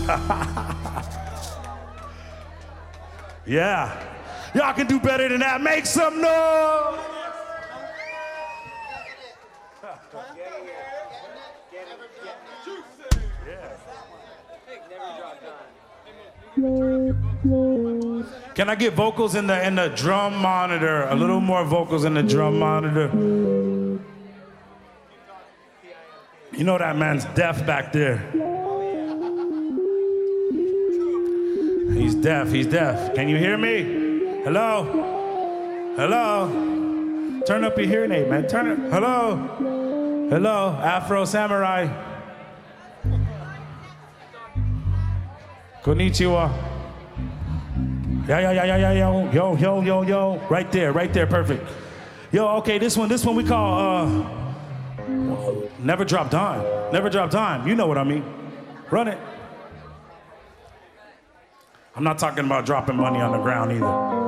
Yeah. Y'all can do better than that. Make some noise. Can I get vocals in the drum monitor? A little more vocals in the drum monitor. You know that man's deaf back there. He's deaf, he's deaf. Can you hear me? Hello? Hello? Turn up your hearing aid, man. Turn it. Hello? Hello? Afro Samurai. Konnichiwa. Yo. Right there, perfect. Yo, okay, this one we call, Never Drop Dime. Never Drop Dime. You know what I mean. Run it. I'm not talking about dropping money on the ground either.